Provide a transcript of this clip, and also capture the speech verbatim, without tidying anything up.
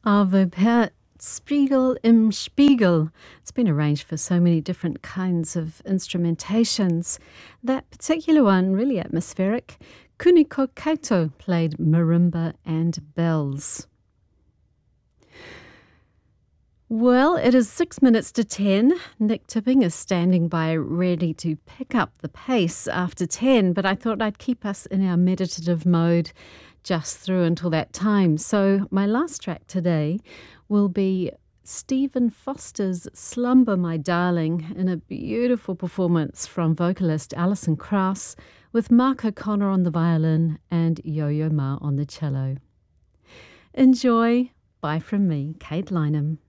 Ave per Spiegel im Spiegel. It's been arranged for so many different kinds of instrumentations. That particular one, really atmospheric. Kuniko Kaito played marimba and bells. Well, it is six minutes to ten. Nick Tipping is standing by ready to pick up the pace after ten, but I thought I'd keep us in our meditative mode just through until that time. So my last track today will be Stephen Foster's Slumber My Darling in a beautiful performance from vocalist Alison Krauss with Mark O'Connor on the violin and Yo-Yo Ma on the cello. Enjoy. Bye from me, Kate Lynham.